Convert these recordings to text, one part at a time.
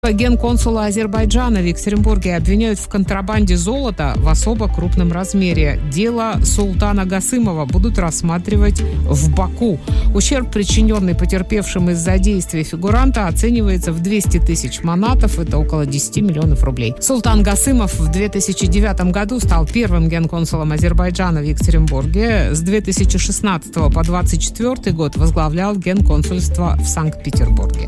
Генконсула Азербайджана в Екатеринбурге обвиняют в контрабанде золота в особо крупном размере. Дело Султана Гасымова будут рассматривать в Баку. Ущерб, причиненный потерпевшим из-за действий фигуранта, оценивается в 200 тысяч манатов, это около 10 миллионов рублей. Султан Гасымов в 2009 году стал первым генконсулом Азербайджана в Екатеринбурге. С 2016 по 2024 год возглавлял генконсульство в Санкт-Петербурге.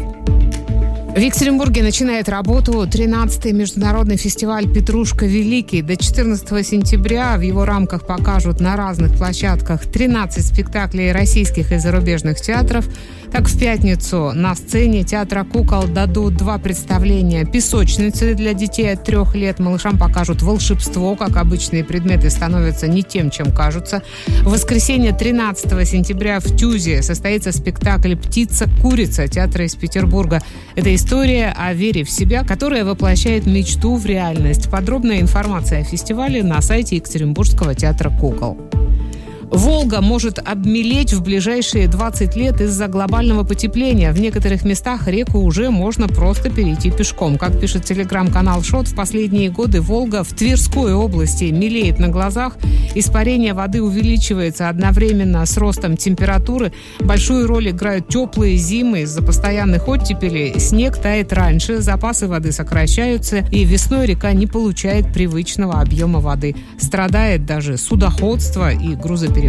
В Екатеринбурге начинает работу 13-й международный фестиваль «Петрушка Великий». До 14 сентября в его рамках покажут на разных площадках 13 спектаклей российских и зарубежных театров. Так, в пятницу на сцене театра кукол дадут 2 представления «Песочницы» для детей от 3 лет. Малышам покажут волшебство, как обычные предметы становятся не тем, чем кажутся. В воскресенье 13 сентября в Тюзе состоится спектакль «Птица-курица» театра из Петербурга. Это история о вере в себя, которая воплощает мечту в реальность. Подробная информация о фестивале на сайте Екатеринбургского театра кукол. Волга может обмелеть в ближайшие 20 лет из-за глобального потепления. В некоторых местах реку уже можно просто перейти пешком. Как пишет телеграм-канал ШОТ, в последние годы Волга в Тверской области мелеет на глазах. Испарение воды увеличивается одновременно с ростом температуры. Большую роль играют теплые зимы. Из-за постоянных оттепелей снег тает раньше, запасы воды сокращаются, и весной река не получает привычного объема воды. Страдает даже судоходство и грузоперевозки.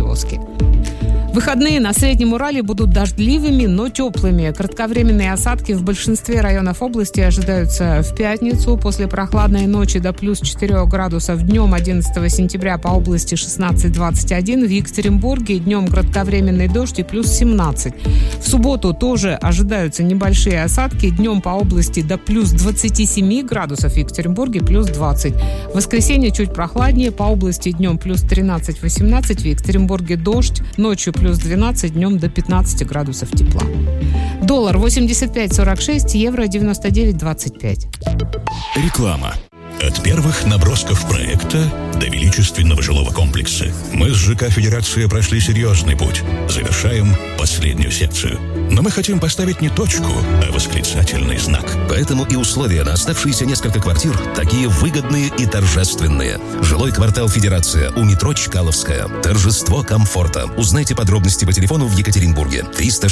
Выходные на Среднем Урале будут дождливыми, но теплыми. Кратковременные осадки в большинстве районов области ожидаются в пятницу. После прохладной ночи до плюс 4 градусов. Днем 11 сентября по области 16-21. В Екатеринбурге днем кратковременный дождь и плюс 17. В субботу тоже ожидаются небольшие осадки. Днем по области до плюс 27 градусов. В Екатеринбурге плюс 20. В воскресенье чуть прохладнее. По области днем плюс 13-18. В Екатеринбурге дождь. Ночью плюс 12, днем до 15 градусов тепла. Доллар 85.46, евро 99.25. Реклама. От первых набросков проекта до величественного жилого комплекса мы с ЖК «Федерация» прошли серьезный путь. Завершаем последнюю секцию. Но мы хотим поставить не точку, а восклицательный знак. Поэтому и условия на оставшиеся несколько квартир такие выгодные и торжественные. Жилой квартал «Федерация» у метро Чкаловская. Торжество комфорта. Узнайте подробности по телефону в Екатеринбурге.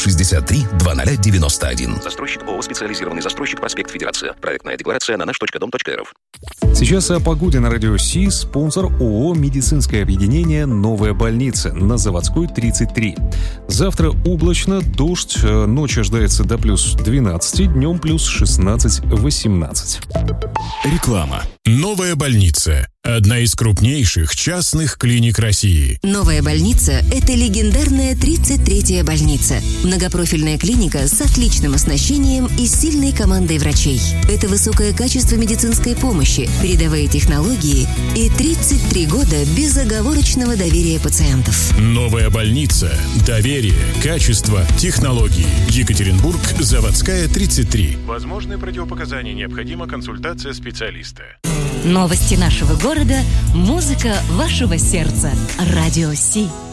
363-2091. Застройщик ООО «Специализированный застройщик», проспект Федерация. Проектная декларация на наш.дом.рф. Сейчас о погоде на радио Си. Спонсор ООО «Медицинское объединение. Новая больница» на Заводской 33. Завтра облачно, дождь, ночь ожидается до плюс 12, днем плюс 16-18. Реклама. Новая больница. Одна из крупнейших частных клиник России. Новая больница – это легендарная 33-я больница. Многопрофильная клиника с отличным оснащением и сильной командой врачей. Это высокое качество медицинской помощи, передовые технологии и 33 года безоговорочного доверия пациентов. Новая больница. Доверие, качество, технологии. Екатеринбург, Заводская, 33. Возможны противопоказания, необходима консультация специалиста. Новости нашего города, музыка вашего сердца. Радио Си.